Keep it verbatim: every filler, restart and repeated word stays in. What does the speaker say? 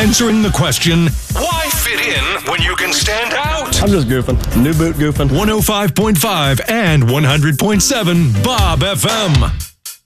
answering the question, why fit in when you can stand out? I'm just goofing. New boot goofing. one oh five point five and one hundred point seven Bob F M.